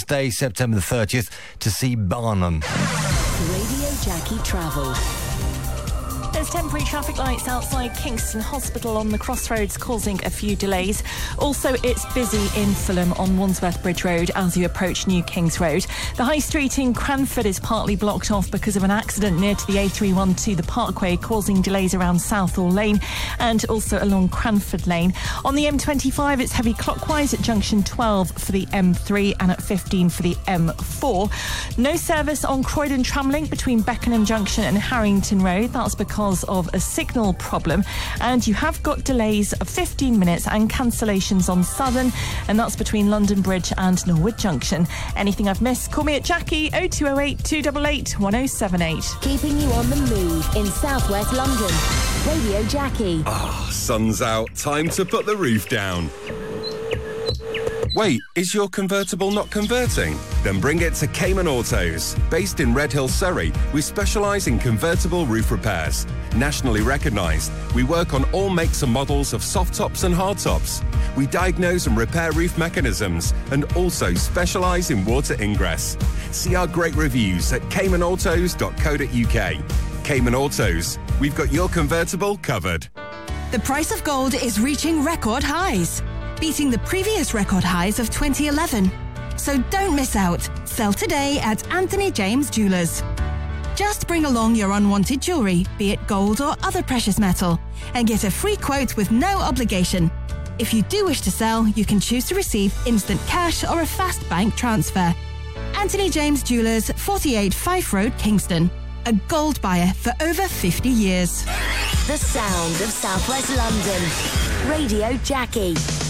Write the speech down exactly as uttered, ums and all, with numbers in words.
Wednesday, September the thirtieth, to see Barnum. Radio Jackie Travel. There's temporary traffic lights outside Kingston Hospital on the crossroads, causing a few delays. Also, it's busy in Fulham on Wandsworth Bridge Road as you approach New Kings Road. The High Street in Cranford is partly blocked off because of an accident near to the A three twelve, the Parkway, causing delays around Southall Lane and also along Cranford Lane. On the M twenty-five, it's heavy clockwise at junction twelve for the M three and at fifteen for the M four. No service on Croydon Tramlink between Beckenham Junction and Harrington Road. That's because of a signal problem, and you have got delays of fifteen minutes and cancellations on Southern, and that's between London Bridge and Norwood Junction. Anything I've missed, call me at Jackie oh two oh eight, two eight eight, one oh seven eight. Keeping you on the move in southwest London. Radio Jackie. Ah, sun's out. Time to put the roof down. Wait, is your convertible not converting? Then bring it to Cayman Autos. Based in Redhill, Surrey, we specialise in convertible roof repairs. Nationally recognised, we work on all makes and models of soft tops and hard tops. We diagnose and repair roof mechanisms and also specialise in water ingress. See our great reviews at cayman autos dot co dot uk. Cayman Autos, we've got your convertible covered. The price of gold is reaching record highs, beating the previous record highs of twenty eleven. So don't miss out. Sell today at Anthony James Jewelers. Just bring along your unwanted jewellery, be it gold or other precious metal, and get a free quote with no obligation. If you do wish to sell, you can choose to receive instant cash or a fast bank transfer. Anthony James Jewelers, forty-eight Fife Road, Kingston. A gold buyer for over fifty years. The sound of southwest London. Radio Jackie.